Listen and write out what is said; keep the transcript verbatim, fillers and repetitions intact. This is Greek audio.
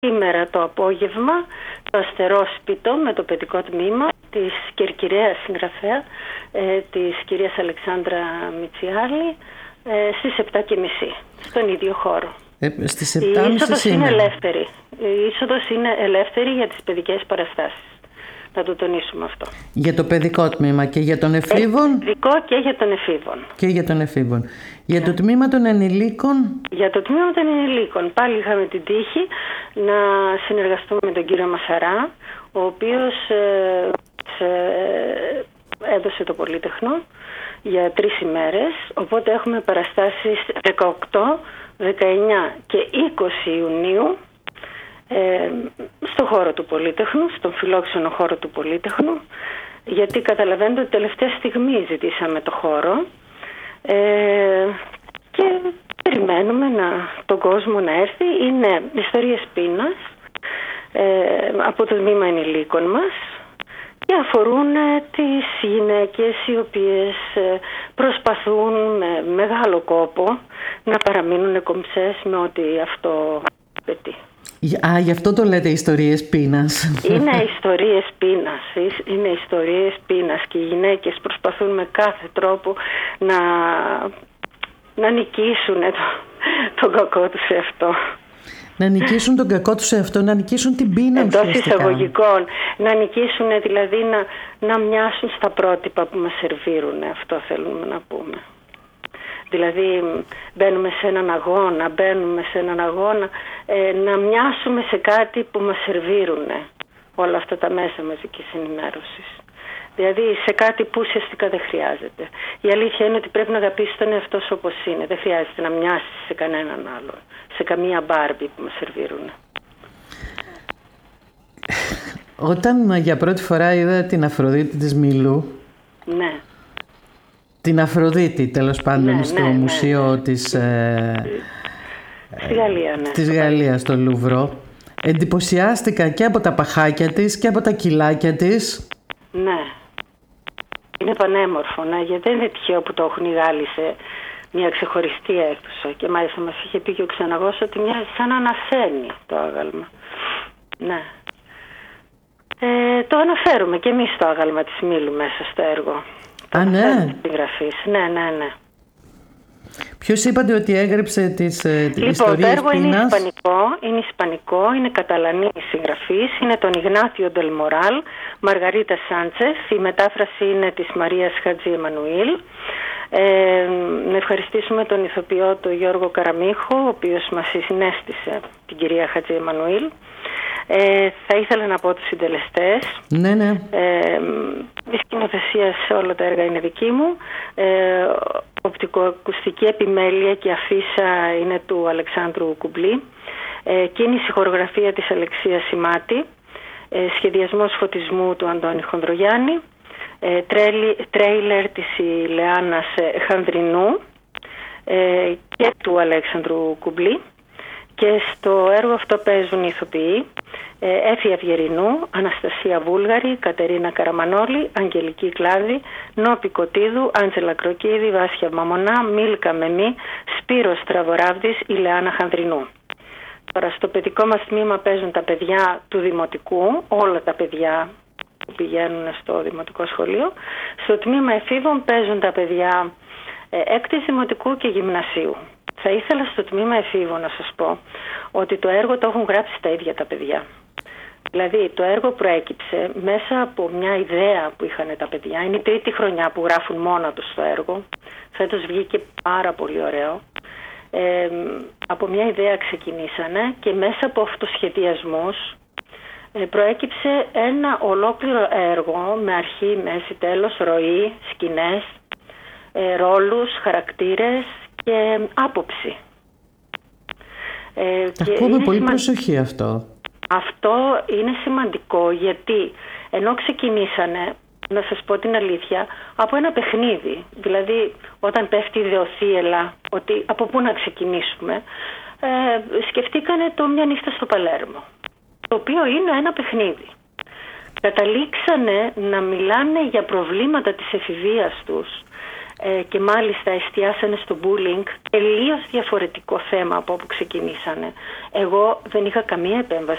σήμερα το απόγευμα το Αστερόσπιτο με το παιδικό τμήμα της κερκυραίας συγγραφέα ε, της κυρίας Αλεξάνδρα Μητσιάλη ε, στις επτά και μισή στον ίδιο χώρο. Ε, στις Η είσοδος είναι. είναι ελεύθερη. Η είσοδος είναι ελεύθερη για τις παιδικές παραστάσεις. Να το τονίσουμε αυτό. Για το παιδικό τμήμα και για τον εφήβων. Παιδικό και για τον εφήβων. Και για τον εφήβων. Για yeah. το τμήμα των ενηλίκων. Για το τμήμα των ενηλίκων. Πάλι είχαμε την τύχη να συνεργαστούμε με τον κύριο Μασαρά, ο οποίος ε, σε, έδωσε το Πολύτεχνο για τρεις ημέρες. Οπότε έχουμε παραστάσεις δεκαοκτώ, δεκαεννιά και είκοσι Ιουνίου ε, στο χώρο του Πολύτεχνου, στον φιλόξενο χώρο του Πολύτεχνου, γιατί καταλαβαίνετε ότι τελευταία στιγμή ζητήσαμε το χώρο ε, και περιμένουμε να, τον κόσμο να έρθει. Είναι ιστορίες πείνας ε, από το τμήμα ενηλίκων μας και αφορούν ε, τις γυναίκες οι οποίες ε, προσπαθούν με μεγάλο κόπο να παραμείνουν κομψές με ό,τι αυτό απαιτεί. Α, γι' αυτό το λέτε ιστορίες πείνας. Είναι ιστορίες πείνας. Είναι ιστορίες πείνας και οι γυναίκες προσπαθούν με κάθε τρόπο να, να νικήσουν το, τον κακό τους εαυτό. Να νικήσουν τον κακό τους εαυτό, να νικήσουν την πείνα ουσιαστικά. Εντός εισαγωγικών. Να νικήσουν, δηλαδή να, να μοιάσουν στα πρότυπα που μας σερβίρουν. Αυτό θέλουμε να πούμε. Δηλαδή μπαίνουμε σε έναν αγώνα, μπαίνουμε σε έναν αγώνα ε, να μοιάσουμε σε κάτι που μας σερβίρουν όλα αυτά τα μέσα μαζικής ενημέρωσης. Δηλαδή σε κάτι που ουσιαστικά δεν χρειάζεται. Η αλήθεια είναι ότι πρέπει να αγαπήσεις τον εαυτό σου όπως είναι. Δεν χρειάζεται να μοιάσεις σε κανέναν άλλο, σε καμία μπάρμπι που μας σερβίρουν. Όταν για πρώτη φορά είδα την Αφροδίτη της Μήλου, ναι. την Αφροδίτη τέλος πάντων ναι, στο ναι, μουσείο ναι, ναι. της, ε, Στη Γαλλία, ναι. της Γαλλίας, στο Λούβρο, εντυπωσιάστηκα και από τα παχάκια της και από τα κιλάκια της. Ναι. Είναι πανέμορφο, ναι, γιατί δεν είναι τυχαίο που το έχουν οι Γάλλοι σε μια ξεχωριστή έκδοση. Και μάλιστα μας είχε πει και ο ξεναγός ότι μοιάζει σαν να ανασένει το άγαλμα. Ναι. Ε, το αναφέρουμε και εμείς το άγαλμα της Μήλου μέσα στο έργο. Α, ναι. Ναι, ναι, ναι. Ποιος είπατε ότι έγραψε τις ε, λοιπόν, ιστορίες το έργο πείνας? είναι ισπανικό, είναι ισπανικό, είναι καταλανή συγγραφής, είναι τον Ιγνάθιο Ντελμοράλ, Μαργαρίτα Σάντσεφ, η μετάφραση είναι της Μαρίας Χατζη Εμμανουήλ. Ε, να ευχαριστήσουμε τον ηθοποιό του Γιώργο Καραμίχο, ο οποίος μας συνέστησε την κυρία Χατζη Εμμανουήλ. Ε, θα ήθελα να πω τους συντελεστές. Ναι, ναι. Ε, η σκηνοθεσία σε όλα τα έργα είναι δική μου. Ε, οπτικοακουστική επιμέλεια και αφίσα είναι του Αλεξάνδρου Κουμπλή. Ε, κίνηση χορογραφία της Αλεξίας Σιμάτη. Ε, σχεδιασμός φωτισμού του Αντώνη Χονδρογιάννη. Ε, τρέλι, τρέιλερ της Ηλεάνας Χανδρινού ε, και του Αλέξανδρου Κουμπλή. Και στο έργο αυτό παίζουν οι ηθοποιοί Έφη Αυγερινού, Αναστασία Βούλγαρη, Κατερίνα Καραμανόλη, Αγγελική Κλάδη, Νόπη Κωτίδου, Άντζελα Κροκίδη, Βάσια Μαμονά, Μίλκα Μεμή, Σπύρος Τραβοράβδης, Ηλεάνα Χανδρινού. Τώρα στο παιδικό μας τμήμα παίζουν τα παιδιά του δημοτικού, όλα τα παιδιά που πηγαίνουν στο δημοτικό σχολείο. Στο τμήμα εφήβων παίζουν τα παιδιά έκτης δημοτικού και γυμνασίου. Θα ήθελα στο τμήμα εφήβων να σας πω ότι το έργο το έχουν γράψει τα ίδια τα παιδιά. Δηλαδή το έργο προέκυψε μέσα από μια ιδέα που είχαν τα παιδιά. Είναι η τρίτη χρονιά που γράφουν μόνα τους το έργο. Φέτος βγήκε πάρα πολύ ωραίο. Ε, από μια ιδέα ξεκινήσανε και μέσα από αυτοσχεδιασμούς ε, προέκυψε ένα ολόκληρο έργο με αρχή, μέση, τέλος, ροή, σκηνές, ε, ρόλους, χαρακτήρες και άποψη. Ε, Ακούμε πολύ σημα... προσοχή αυτό. Αυτό είναι σημαντικό γιατί ενώ ξεκινήσανε, να σας πω την αλήθεια, από ένα παιχνίδι. Δηλαδή όταν πέφτει η Δεοθύελα, ότι από πού να ξεκινήσουμε, ε, σκεφτήκανε το Μια νύχτα στο Παλέρμο, το οποίο είναι ένα παιχνίδι. Καταλήξανε να μιλάνε για προβλήματα της εφηβείας τους, ε, και μάλιστα εστιάσανε στο bullying, τελείως διαφορετικό θέμα από όπου ξεκινήσανε. Εγώ δεν είχα καμία επέμβαση